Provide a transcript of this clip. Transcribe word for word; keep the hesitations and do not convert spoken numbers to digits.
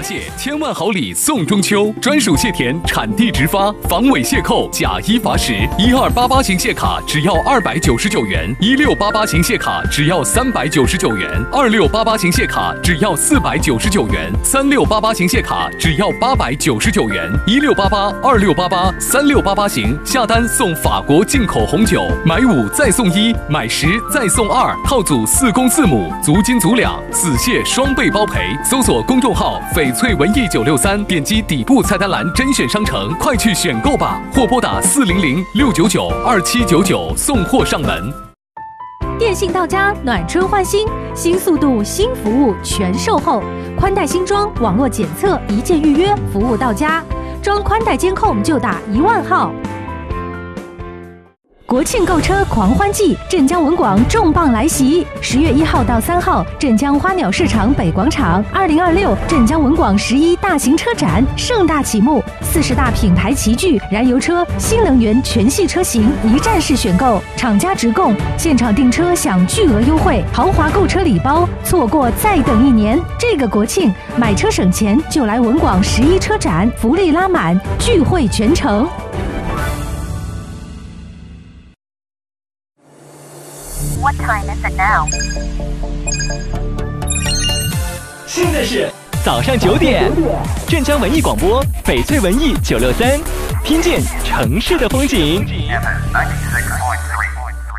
蟹千万好礼送中秋，专属蟹田产地直发，防伪蟹扣，假一罚十。一二八八型蟹卡只要二百九十九元，一六八八型蟹卡只要三百九十九元，二六八八型蟹卡只要四百九十九元，三六八八型蟹卡只要八百九十九元，一六八八、二六八八、三六八八型下单送法国进口红酒，买五再送一，买十再送二，套组四公四母，足斤足两，死蟹双倍包赔。搜索公众号翡翠文艺九六三，点击底部菜单栏甄选商城，快去选购吧，或拨打四零零六九九二七九九送货上门。 电信到家，暖春换新，新速度、新服务全售后，宽带新装，网络检测，一键预约，服务到家。装宽带监控就打一万号。国庆购车狂欢季，镇江文广重磅来袭！十月一号到三号，镇江花鸟市场北广场，二零二六镇江文广十一大型车展盛大启幕，四十大品牌齐聚，燃油车、新能源全系车型一站式选购，厂家直供，现场订车享巨额优惠，豪华购车礼包，错过再等一年。这个国庆买车省钱，就来文广十一车展，福利拉满，聚会全城。 What time is it now? 现在是早上九点，镇江文艺广播，翡翠文艺九六三，听见城市的风景。